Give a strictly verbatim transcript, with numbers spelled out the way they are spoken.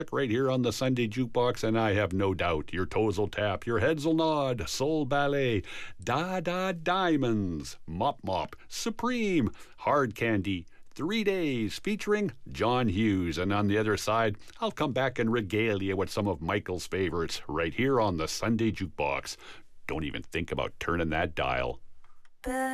right here on the Sunday Jukebox, and I have no doubt your toes will tap, your heads will nod. Soul Ballet, Da Da Diamonds, Mop Mop, Supreme, Hard Candy, Three Days, featuring John Hughes. And on the other side, I'll come back and regale you with some of Michael's favorites right here on the Sunday Jukebox. Don't even think about turning that dial.